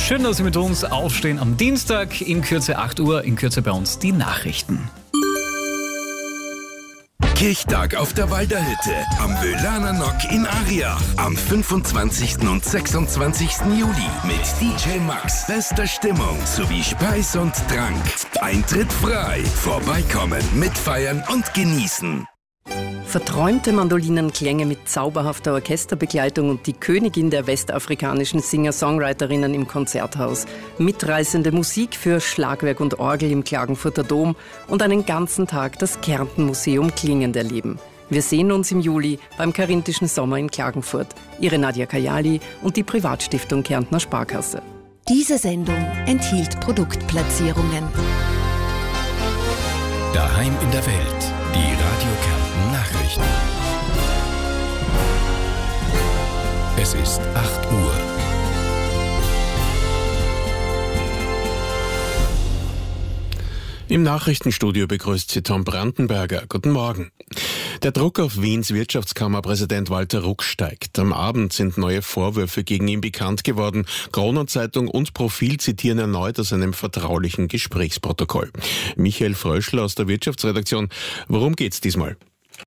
Schön, dass Sie mit uns aufstehen am Dienstag. In Kürze 8 Uhr, in Kürze bei uns die Nachrichten. Kirchtag auf der Walderhütte am Wöhlaner Nock in Ariach am 25. und 26. Juli mit DJ Max, bester Stimmung sowie Speis und Trank. Eintritt frei. Vorbeikommen, mitfeiern und genießen. Verträumte Mandolinenklänge mit zauberhafter Orchesterbegleitung und die Königin der westafrikanischen Singer-Songwriterinnen im Konzerthaus. Mitreißende Musik für Schlagwerk und Orgel im Klagenfurter Dom und einen ganzen Tag das Kärnten-Museum klingend erleben. Wir sehen uns im Juli beim Karinthischen Sommer in Klagenfurt. Ihre Nadja Kajali und die Privatstiftung Kärntner Sparkasse. Diese Sendung enthielt Produktplatzierungen. Daheim in der Welt. Die Radio Kärnten Nachrichten. Es ist 8 Uhr. Im Nachrichtenstudio begrüßt Sie Tom Brandenberger. Guten Morgen. Der Druck auf Wiens Wirtschaftskammerpräsident Walter Ruck steigt. Am Abend sind neue Vorwürfe gegen ihn bekannt geworden. Kronenzeitung und Profil zitieren erneut aus einem vertraulichen Gesprächsprotokoll. Michael Fröschl aus der Wirtschaftsredaktion. Worum geht's diesmal?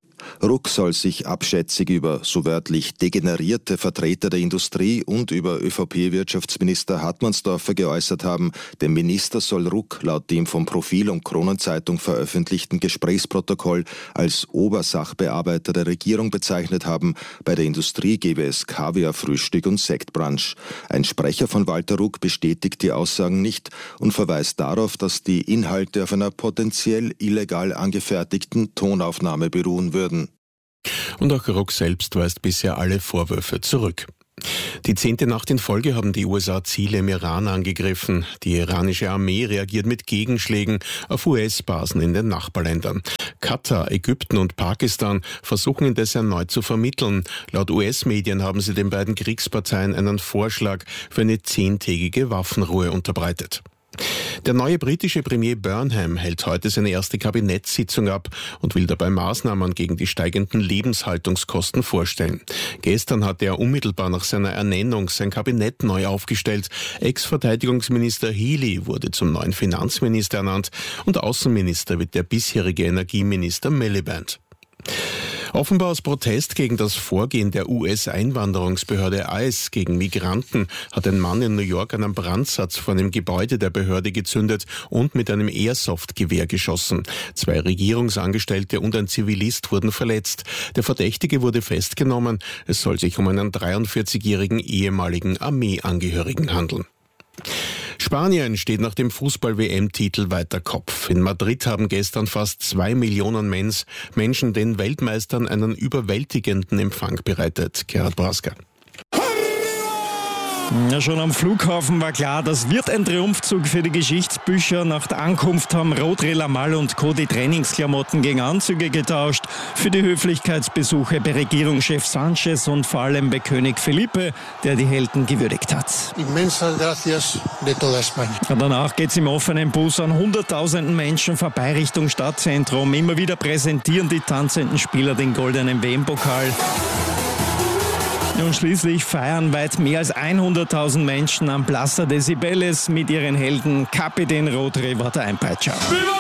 Ruck soll sich abschätzig über, so wörtlich, degenerierte Vertreter der Industrie und über ÖVP-Wirtschaftsminister Hartmannsdorfer geäußert haben. Der Minister soll Ruck laut dem vom Profil und Kronenzeitung veröffentlichten Gesprächsprotokoll als Obersachbearbeiter der Regierung bezeichnet haben. Bei der Industrie gebe es Kaviar, Frühstück und Sektbrunch. Ein Sprecher von Walter Ruck bestätigt die Aussagen nicht und verweist darauf, dass die Inhalte auf einer potenziell illegal angefertigten Tonaufnahme beruhen würden. Und auch Ruck selbst weist bisher alle Vorwürfe zurück. Die 10. Nacht in Folge haben die USA Ziele im Iran angegriffen. Die iranische Armee reagiert mit Gegenschlägen auf US-Basen in den Nachbarländern. Katar, Ägypten und Pakistan versuchen indes erneut zu vermitteln. Laut US-Medien haben sie den beiden Kriegsparteien einen Vorschlag für eine 10-tägige Waffenruhe unterbreitet. Der neue britische Premier Burnham hält heute seine erste Kabinettssitzung ab und will dabei Maßnahmen gegen die steigenden Lebenshaltungskosten vorstellen. Gestern hatte er unmittelbar nach seiner Ernennung sein Kabinett neu aufgestellt. Ex-Verteidigungsminister Healey wurde zum neuen Finanzminister ernannt und Außenminister wird der bisherige Energieminister Miliband. Offenbar aus Protest gegen das Vorgehen der US-Einwanderungsbehörde ICE gegen Migranten hat ein Mann in New York einen Brandsatz vor einem Gebäude der Behörde gezündet und mit einem Airsoft-Gewehr geschossen. 2 Regierungsangestellte und ein Zivilist wurden verletzt. Der Verdächtige wurde festgenommen. Es soll sich um einen 43-jährigen ehemaligen Armeeangehörigen handeln. Spanien steht nach dem Fußball-WM-Titel weiter Kopf. In Madrid haben gestern fast 2 Millionen Menschen den Weltmeistern einen überwältigenden Empfang bereitet. Gerhard Braska. Ja, schon am Flughafen war klar, das wird ein Triumphzug für die Geschichtsbücher. Nach der Ankunft haben Rodri, Lamal und Co. die Trainingsklamotten gegen Anzüge getauscht. Für die Höflichkeitsbesuche bei Regierungschef Sanchez und vor allem bei König Felipe, der die Helden gewürdigt hat. Inmensas gracias de toda España. Danach geht's im offenen Bus an hunderttausenden Menschen vorbei Richtung Stadtzentrum. Immer wieder präsentieren die tanzenden Spieler den goldenen WM-Pokal. Und schließlich feiern weit mehr als 100.000 Menschen am Plaza de Cibeles mit ihren Helden. Kapitän Rodri war der Einpeitscher.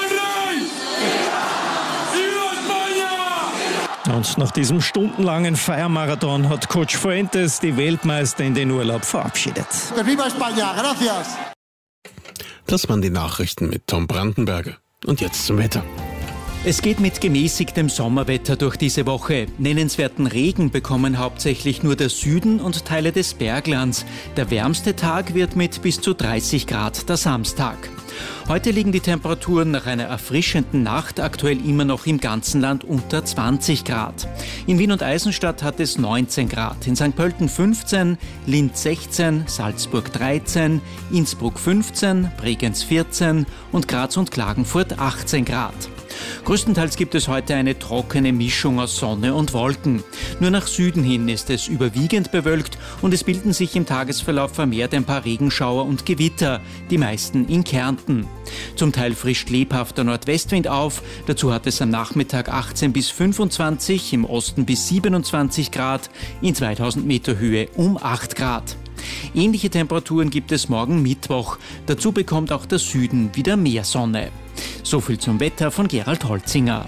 Und nach diesem stundenlangen Feiermarathon hat Coach Fuentes die Weltmeister in den Urlaub verabschiedet. Viva España, gracias. Das waren die Nachrichten mit Tom Brandenberger. Und jetzt zum Wetter. Es geht mit gemäßigtem Sommerwetter durch diese Woche. Nennenswerten Regen bekommen hauptsächlich nur der Süden und Teile des Berglands. Der wärmste Tag wird mit bis zu 30 Grad der Samstag. Heute liegen die Temperaturen nach einer erfrischenden Nacht aktuell immer noch im ganzen Land unter 20 Grad. In Wien und Eisenstadt hat es 19 Grad, in St. Pölten 15, Linz 16, Salzburg 13, Innsbruck 15, Bregenz 14 und Graz und Klagenfurt 18 Grad. Größtenteils gibt es heute eine trockene Mischung aus Sonne und Wolken. Nur nach Süden hin ist es überwiegend bewölkt und es bilden sich im Tagesverlauf vermehrt ein paar Regenschauer und Gewitter, die meisten in Kärnten. Zum Teil frischt lebhafter Nordwestwind auf, dazu hat es am Nachmittag 18 bis 25, im Osten bis 27 Grad, in 2000 Meter Höhe um 8 Grad. Ähnliche Temperaturen gibt es morgen Mittwoch. Dazu bekommt auch der Süden wieder mehr Sonne. So viel zum Wetter von Gerald Holzinger.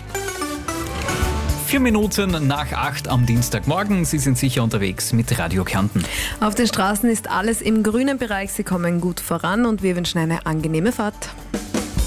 4 Minuten nach 8 am Dienstagmorgen. Sie sind sicher unterwegs mit Radio Kärnten. Auf den Straßen ist alles im grünen Bereich. Sie kommen gut voran und wir wünschen eine angenehme Fahrt.